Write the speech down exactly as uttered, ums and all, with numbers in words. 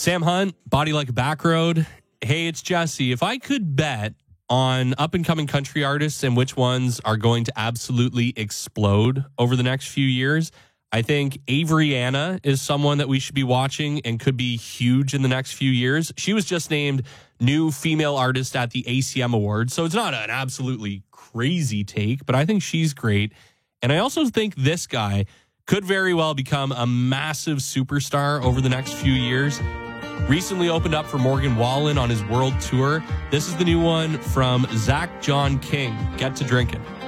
Sam Hunt, Body Like a Back Road. Hey, it's Jesse. If I could bet on up-and-coming country artists and which ones are going to absolutely explode over the next few years, I think Avery Anna is someone that we should be watching and could be huge in the next few years. She was just named new female artist at the A C M Awards, so it's not an absolutely crazy take, but I think she's great. And I also think this guy could very well become a massive superstar over the next few years. Recently opened up for Morgan Wallen on his world tour. This is the new one from Zach John King, Get to Drinking.